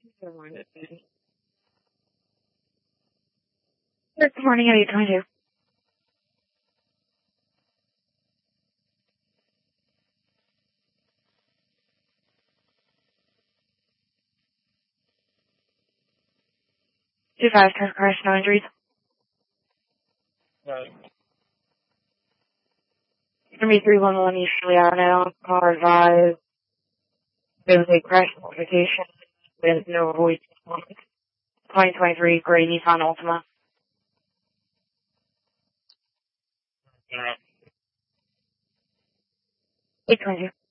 Good morning. Good morning. How are you doing? 2-5, car crash, no injuries. Gonna be 311 Easterly Avenue, car advised. There was a crash notification with no voice. 2023 gray Nissan Altima. 822.